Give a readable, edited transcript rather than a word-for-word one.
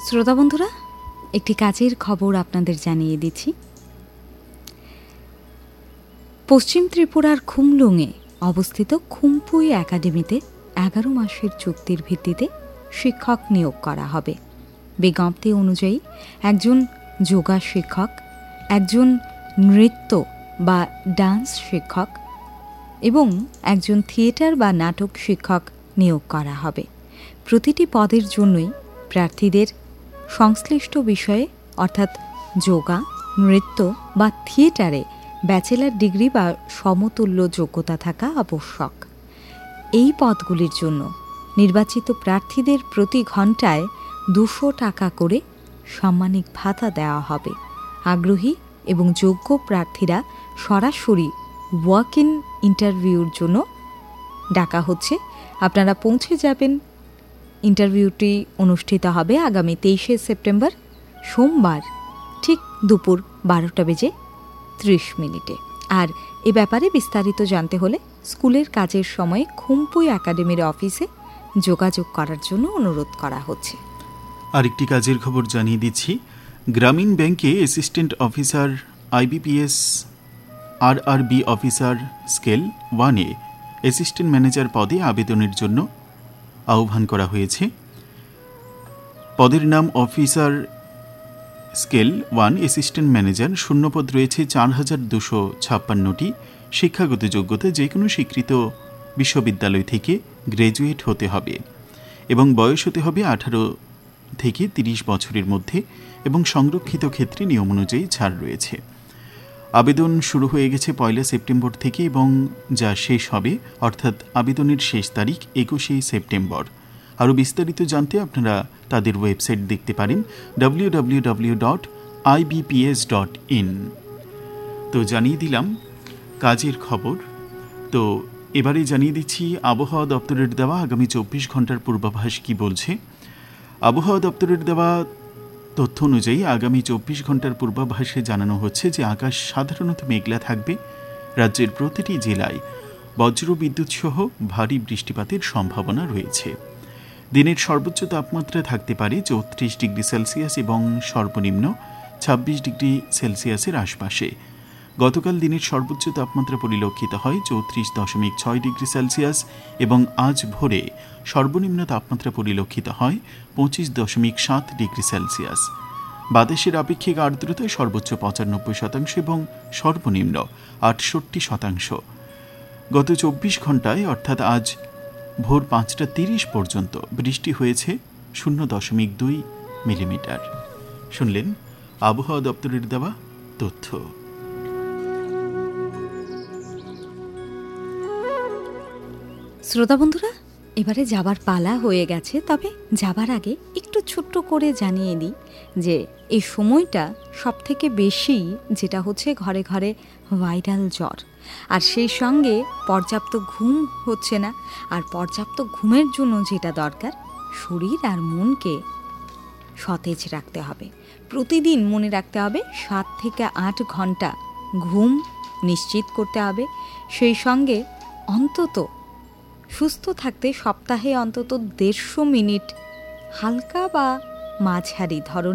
শ্রোতা বন্ধুরা, একটি কাজের খবর আপনাদের জানিয়ে দিচ্ছি। পশ্চিম ত্রিপুরার খুমলুঙে অবস্থিত খুমপুই একাডেমিতে 11 মাসের চুক্তির ভিত্তিতে শিক্ষক নিয়োগ করা হবে। বিজ্ঞপ্তি অনুযায়ী একজন যোগা শিক্ষক, একজন নৃত্য বা ডান্স শিক্ষক এবং একজন থিয়েটার বা নাটক শিক্ষক নিয়োগ করা হবে। প্রতিটি পদের জন্যই প্রার্থীদের সংশ্লিষ্ট বিষয়ে অর্থাৎ যোগা, নৃত্য বা থিয়েটারে ব্যাচেলর ডিগ্রি বা সমতুল্য যোগ্যতা থাকা আবশ্যক। এই পদগুলির জন্য নির্বাচিত প্রার্থীদের প্রতি ঘণ্টায় 200 টাকা করে সাম্মানিক ভাতা দেওয়া হবে। আগ্রহী এবং যোগ্য প্রার্থীরা সরাসরি ওয়াক ইন ইন্টারভিউর জন্য ডাকা হচ্ছে। আপনারা পৌঁছে যাবেন। ইন্টারভিউটি অনুষ্ঠিত হবে আগামী 23শে সেপ্টেম্বর সোমবার ঠিক দুপুর 12:30 আর এ ব্যাপারে বিস্তারিত জানতে হলে স্কুলের কাজের সময়ে খুমপুই একাডেমির অফিসে যোগাযোগ করার জন্য অনুরোধ করা হচ্ছে। আরেকটি কাজের খবর জানিয়ে দিচ্ছি। গ্রামীণ ব্যাংকে assistant officer IBPS RRB officer scale 1-এ assistant manager পদে আবেদনের জন্য আহ্বান করা হয়েছে। পদের নাম অফিসার স্কেল 1 অ্যাসিস্ট্যান্ট ম্যানেজার। শূন্যপদ রয়েছে 4256টি। শিক্ষাগত যোগ্যতা যে কোনো স্বীকৃত বিশ্ববিদ্যালয় থেকে গ্র্যাজুয়েট হতে হবে এবং বয়স হতে হবে 18 থেকে 30 বছরের মধ্যে এবং সংরক্ষিত ক্ষেত্রে নিয়ম অনুযায়ী ছাড় রয়েছে। আবেদন শুরু হয়ে গেছে 1 সেপ্টেম্বর থেকে এবং যা শেষ হবে অর্থাৎ আবেদনের শেষ তারিখ 21শে সেপ্টেম্বর। আরও বিস্তারিত জানতে আপনারা তাদের ওয়েবসাইট দেখতে পারেন www.ibps.in। তো জানিয়ে দিলাম কাজের খবর। তো এবারে জানিয়ে দিচ্ছি আবহাওয়া দপ্তরের দেওয়া আগামী 24 ঘন্টার পূর্বাভাস কি বলছে। আবহাওয়া দপ্তরের দেওয়া তথ্য অনুযায়ী আগামী 24 ঘন্টার পূর্বাভাসে জানানো হচ্ছে যে আকাশ সাধারণত মেঘলা থাকবে। রাজ্যের প্রতিটি জেলায় বজ্র বিদ্যুৎ সহ ভারী বৃষ্টিপাতের সম্ভাবনা রয়েছে। দিনের সর্বোচ্চ তাপমাত্রা থাকতে পারে 34 ডিগ্রি সেলসিয়াস এবং সর্বনিম্ন 26 ডিগ্রি সেলসিয়াসের আশপাশে। গতকাল দিনের সর্বোচ্চ তাপমাত্রা পরিলক্ষিত হয় 34.6 ডিগ্রি সেলসিয়াস এবং আজ ভোরে সর্বনিম্ন তাপমাত্রা পরিলক্ষিত হয় 25.7 ডিগ্রি সেলসিয়াস। বাতাসের আপেক্ষিক আর্দ্রতা সর্বোচ্চ 95% এবং সর্বনিম্ন 68%। গত 24 ঘন্টায় অর্থাৎ আজ ভোর 5:30 পর্যন্ত বৃষ্টি হয়েছে 0.2 মিলিমিটার। শুনলেন আবহাওয়া দপ্তরের দেওয়া তথ্য। শ্রোতা বন্ধুরা, এবারে যাবার পালা হয়ে গেছে। তবে যাবার আগে একটু ছোট্ট করে জানিয়ে দিই যে এই সময়টা সবথেকে বেশি যেটা হচ্ছে ঘরে ঘরে ভাইরাল জ্বর, আর সেই সঙ্গে পর্যাপ্ত ঘুম হচ্ছে না। আর পর্যাপ্ত ঘুমের জন্য যেটা দরকার, শরীর আর মনকে সতেজ রাখতে হবে। প্রতিদিন মনে রাখতে হবে 7 থেকে 8 ঘন্টা ঘুম নিশ্চিত করতে হবে। সেই সঙ্গে অন্তত সুস্থ থাকতে সপ্তাহে অন্তত 150 মিনিট হালকা বা মাঝারি ধরনের